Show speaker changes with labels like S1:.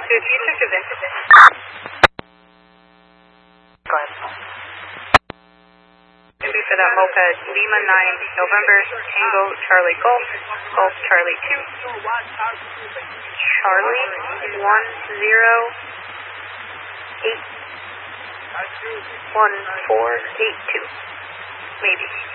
S1: 222, if you took a Vincent. Go ahead. Maybe for that moped, Lima 9, November, Tango, Charlie Golf, Golf Charlie 2, Charlie 10 8 1482, maybe.